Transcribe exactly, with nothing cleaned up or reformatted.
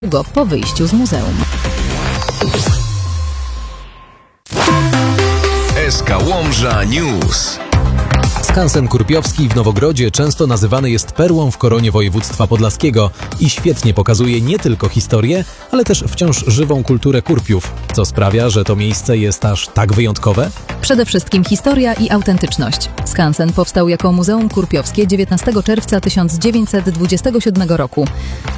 go po wyjściu z muzeum. S K Łomża News. Skansen Kurpiowski w Nowogrodzie często nazywany jest perłą w koronie województwa podlaskiego i świetnie pokazuje nie tylko historię, ale też wciąż żywą kulturę Kurpiów, co sprawia, że to miejsce jest aż tak wyjątkowe? Przede wszystkim historia i autentyczność. Skansen powstał jako Muzeum Kurpiowskie dziewiętnastego czerwca tysiąc dziewięćset dwudziestego siódmego roku.